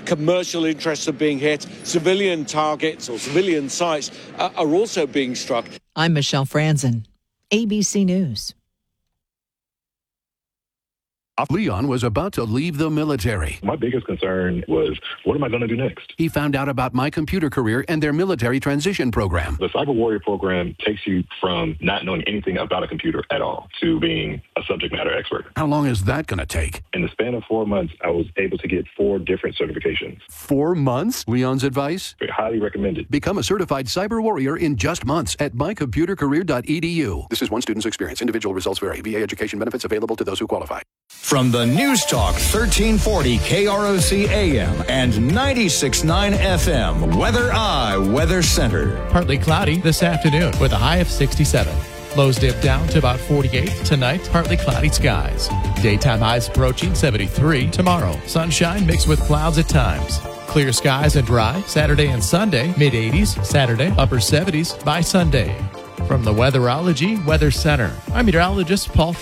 commercial interests are being hit. Civilian targets or civilian sites are also being struck. I'm Michelle Franzen, ABC News. Leon was about to leave the military. My biggest concern was, what am I going to do next? He found out about My Computer Career and their military transition program. The Cyber Warrior program takes you from not knowing anything about a computer at all to being a subject matter expert. How long is that going to take? In the span of 4 months, I was able to get 4 different certifications. 4 months? Leon's advice? Highly recommended. Become a certified cyber warrior in just months at mycomputercareer.edu. This is one student's experience. Individual results vary. VA education benefits available to those who qualify. From the News Talk 1340 KROC AM and 96.9 FM, Weather Eye Weather Center. Partly cloudy this afternoon with a high of 67. Lows dip down to about 48. Tonight, partly cloudy skies. Daytime highs approaching 73. Tomorrow, sunshine mixed with clouds at times. Clear skies and dry. Saturday and Sunday, mid-80s. Saturday, upper 70s by Sunday. From the Weatherology Weather Center, I'm meteorologist Paul